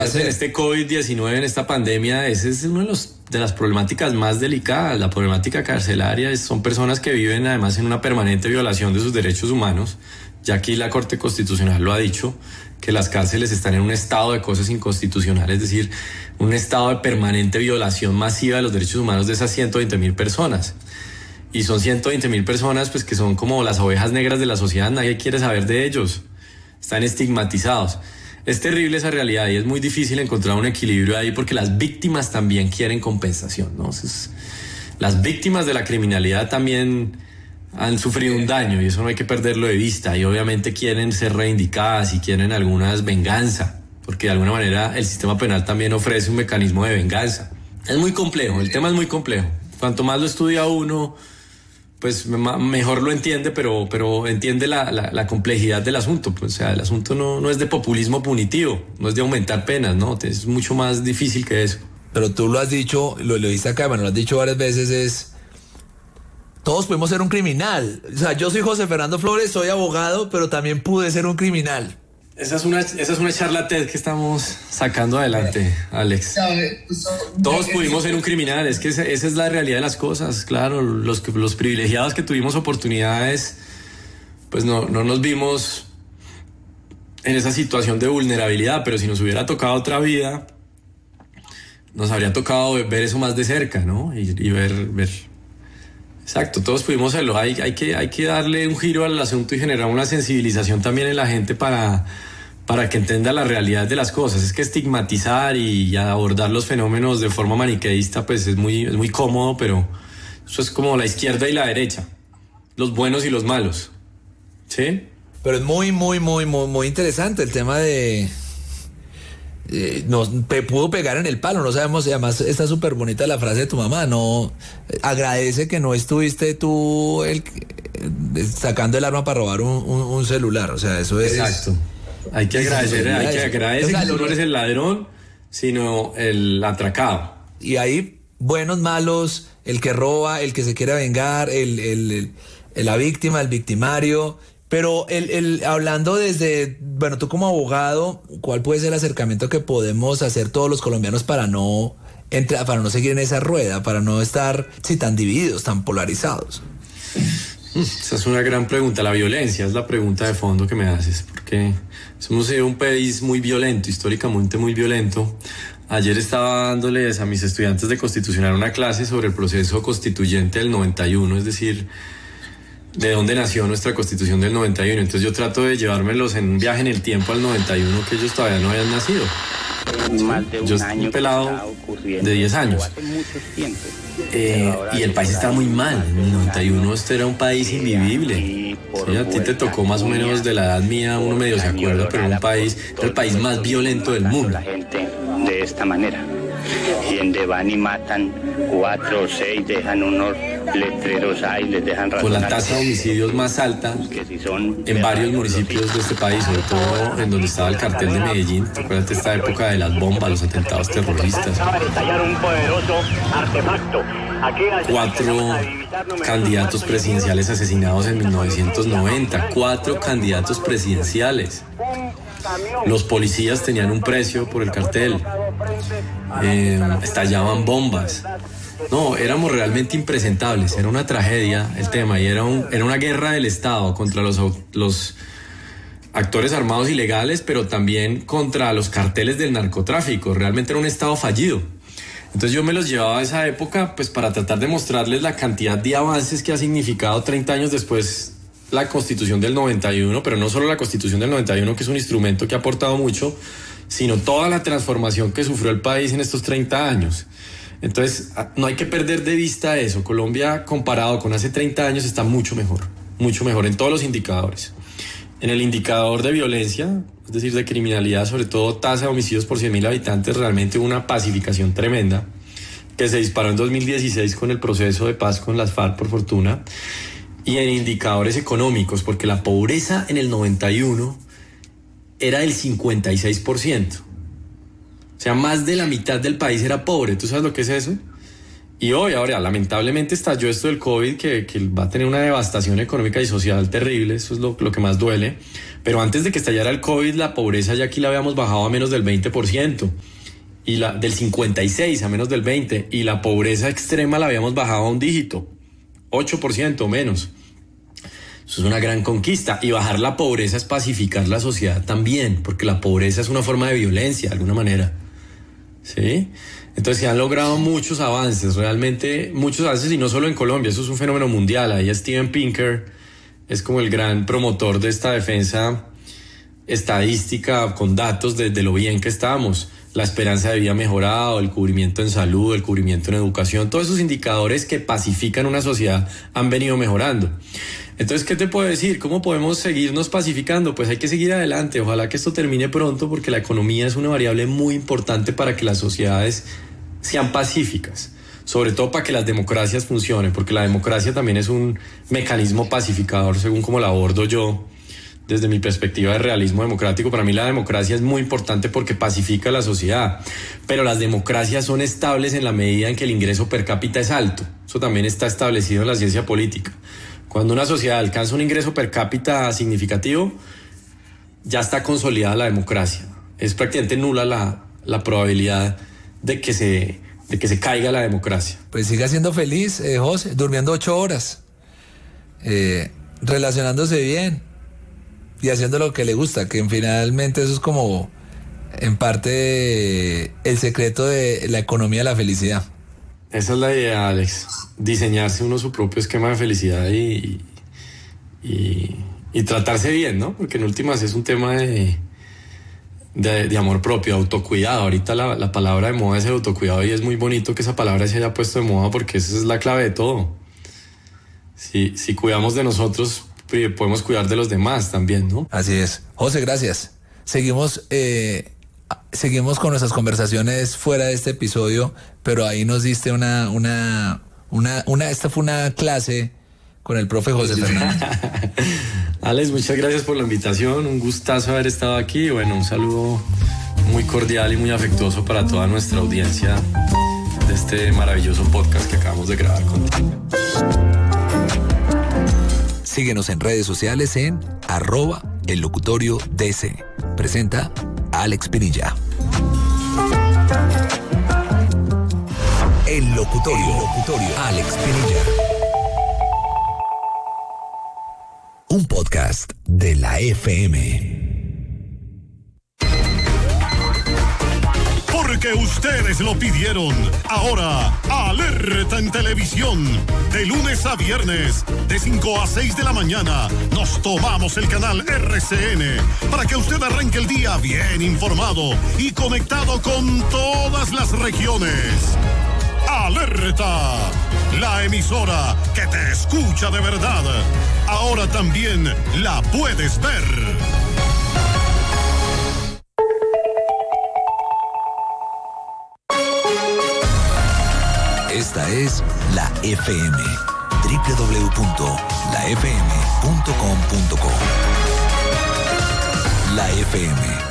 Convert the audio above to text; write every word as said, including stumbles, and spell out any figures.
En este COVID diecinueve, en esta pandemia, esa es una de, los, de las problemáticas más delicadas. La problemática carcelaria es, son personas que viven además en una permanente violación de sus derechos humanos. Ya aquí la Corte Constitucional lo ha dicho, que las cárceles están en un estado de cosas inconstitucionales, es decir, un estado de permanente violación masiva de los derechos humanos de esas ciento veinte mil personas. Y son ciento veinte mil personas pues, que son como las ovejas negras de la sociedad, nadie quiere saber de ellos, están estigmatizados. Es terrible esa realidad y es muy difícil encontrar un equilibrio ahí porque las víctimas también quieren compensación, ¿no? Entonces, las víctimas de la criminalidad también han sufrido un daño y eso no hay que perderlo de vista y obviamente quieren ser reivindicadas y quieren algunas venganza, porque de alguna manera el sistema penal también ofrece un mecanismo de venganza. Es muy complejo, el tema es muy complejo. Cuanto más lo estudia uno, pues mejor lo entiende, pero, pero entiende la, la, la complejidad del asunto. Pues, o sea, el asunto no, no es de populismo punitivo, no es de aumentar penas, ¿no? Es mucho más difícil que eso. Pero tú lo has dicho, lo, lo dijiste acá, bueno, lo has dicho varias veces, es... Todos podemos ser un criminal. O sea, yo soy José Fernando Flores, soy abogado, pero también pude ser un criminal. Esa es una, esa es una charla TED que estamos sacando adelante, Alex. Todos pudimos ser un criminal, es que esa, esa es la realidad de las cosas. Claro, los, los privilegiados que tuvimos oportunidades, pues no, no nos vimos en esa situación de vulnerabilidad, pero si nos hubiera tocado otra vida, nos habría tocado ver eso más de cerca, ¿no? Y, y ver... ver Exacto, todos pudimos hacerlo. Hay, hay, que, hay que darle un giro al asunto y generar una sensibilización también en la gente para, para que entienda la realidad de las cosas. Es que estigmatizar y abordar los fenómenos de forma maniqueísta pues es muy, es muy cómodo, pero eso es como la izquierda y la derecha, los buenos y los malos, ¿sí? Pero es muy, muy, muy, muy, muy interesante el tema de... Eh, nos pe, pudo pegar en el palo, no sabemos, y además está súper bonita la frase de tu mamá, no agradece que no estuviste tú el, eh, sacando el arma para robar un, un, un celular, o sea, eso es... Exacto, hay que agradecer, hay que agradecer, o sea, que tú no eres el ladrón, sino el atracado. Y hay buenos, malos, el que roba, el que se quiere vengar, el, el, el, el la víctima, el victimario... Pero el, el, hablando desde, bueno, tú como abogado, ¿cuál puede ser el acercamiento que podemos hacer todos los colombianos para no entrar, para no seguir en esa rueda, para no estar sí, tan divididos, tan polarizados? Esa es una gran pregunta. La violencia es la pregunta de fondo que me haces, porque somos un país muy violento, históricamente muy violento. Ayer estaba dándoles a mis estudiantes de Constitucional una clase sobre el proceso constituyente del noventa y uno, es decir... de dónde nació nuestra Constitución del noventa y uno. Entonces yo trato de llevármelos en un viaje en el tiempo al noventa y uno que ellos todavía no habían nacido. Yo soy un pelado de diez años. Eh, y el país estaba muy mal. En el noventa y uno este era un país invivible. Sí, a ti te tocó más o menos de la edad mía, uno medio se acuerda, pero un país, era el país más violento del mundo. La gente de esta manera. Y donde van y matan cuatro o seis, dejan unos letreros ahí, les dejan con la tasa de homicidios más alta si son en varios municipios de este país, sobre todo en donde estaba el cartel de Medellín. Recuerda esta época de las bombas, los atentados terroristas. Cuatro candidatos presidenciales asesinados en mil novecientos noventa. Cuatro candidatos presidenciales. Los policías tenían un precio por el cartel. Eh, estallaban bombas. No, éramos realmente impresentables. Era una tragedia el tema y era, un, era una guerra del Estado contra los, los actores armados ilegales, pero también contra los carteles del narcotráfico. Realmente era un Estado fallido. Entonces yo me los llevaba a esa época pues para tratar de mostrarles la cantidad de avances que ha significado treinta años después la Constitución del noventa y uno, pero no solo la Constitución del noventa y uno, que es un instrumento que ha aportado mucho, sino toda la transformación que sufrió el país en estos treinta años. Entonces, no hay que perder de vista eso. Colombia, comparado con hace treinta años, está mucho mejor, mucho mejor en todos los indicadores. En el indicador de violencia, es decir, de criminalidad, sobre todo tasa de homicidios por cien mil habitantes, realmente una pacificación tremenda, que se disparó en dos mil dieciséis con el proceso de paz con las FARC, por fortuna. Y en indicadores económicos, porque la pobreza en el noventa y uno era del cincuenta y seis por ciento. O sea, más de la mitad del país era pobre. ¿Tú sabes lo que es eso? Y hoy, ahora, lamentablemente estalló esto del COVID que, que va a tener una devastación económica y social terrible, eso es lo, lo que más duele. Pero antes de que estallara el COVID, la pobreza ya aquí la habíamos bajado a menos del veinte por ciento, y la, del cincuenta y seis a menos del veinte, y la pobreza extrema la habíamos bajado a un dígito, ocho por ciento o menos. Eso es una gran conquista, y bajar la pobreza es pacificar la sociedad también, porque la pobreza es una forma de violencia de alguna manera, ¿sí? Entonces se han logrado muchos avances, realmente muchos avances, y no solo en Colombia, eso es un fenómeno mundial. Ahí Steven Pinker es como el gran promotor de esta defensa estadística con datos de, de lo bien que estamos. La esperanza de vida ha mejorado, el cubrimiento en salud, el cubrimiento en educación, todos esos indicadores que pacifican una sociedad han venido mejorando. Entonces, ¿qué te puedo decir? ¿Cómo podemos seguirnos pacificando? Pues hay que seguir adelante. Ojalá que esto termine pronto, porque la economía es una variable muy importante para que las sociedades sean pacíficas, sobre todo para que las democracias funcionen, porque la democracia también es un mecanismo pacificador, según como la abordo yo desde mi perspectiva de realismo democrático. Para mí la democracia es muy importante porque pacifica la sociedad, pero las democracias son estables en la medida en que el ingreso per cápita es alto. Eso también está establecido en la ciencia política. Cuando una sociedad alcanza un ingreso per cápita significativo, ya está consolidada la democracia. Es prácticamente nula la, la probabilidad de que, se, de que se caiga la democracia. Pues siga siendo feliz, eh, José, durmiendo ocho horas, eh, relacionándose bien y haciendo lo que le gusta, que finalmente eso es como, en parte, el secreto de la economía de la felicidad. Esa es la idea, Alex. Diseñarse uno su propio esquema de felicidad y, y, y tratarse bien, ¿no? Porque en últimas es un tema de, de, de amor propio, autocuidado. Ahorita la, la palabra de moda es el autocuidado, y es muy bonito que esa palabra se haya puesto de moda, porque esa es la clave de todo. Si, si cuidamos de nosotros, podemos cuidar de los demás también, ¿no? Así es. José, gracias. Seguimos... Eh... Seguimos con nuestras conversaciones fuera de este episodio, pero ahí nos diste una, una, una, una, esta fue una clase con el profe José Fernández. Alex, muchas gracias por la invitación, un gustazo haber estado aquí. Bueno, un saludo muy cordial y muy afectuoso para toda nuestra audiencia de este maravilloso podcast que acabamos de grabar contigo. Síguenos en redes sociales en arroba el locutorio D C. Presenta Alex Pinilla. El locutorio, el locutorio, Alex Pinilla. Un podcast de la F M. Porque ustedes lo pidieron. Ahora, Alerta en Televisión. De lunes a viernes, de cinco a seis de la mañana, nos tomamos el canal R C N para que usted arranque el día bien informado y conectado con todas las regiones. Alerta, la emisora que te escucha de verdad. Ahora también la puedes ver. Esta es la F M, doble u doble u doble u punto la f m punto com punto co. La F M.